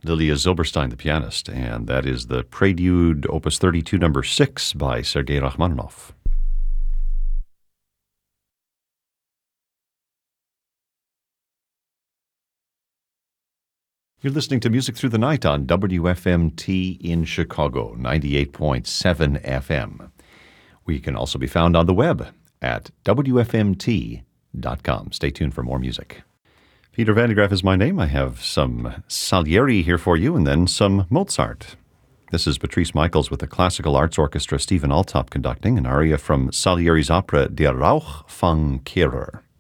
Lilia Zilberstein, the pianist, and that is the Prelude Opus 32, number 6 by Sergei Rachmaninoff. You're listening to Music Through the Night on WFMT in Chicago, 98.7 FM. We can also be found on the web at WFMT.com. Stay tuned for more music. Peter Van de Graaff is my name. I have some Salieri here for you and then some Mozart. This is Patrice Michaels with the Classical Arts Orchestra, Stephen Altop conducting an aria from Salieri's opera Der Rauch von Kehrer.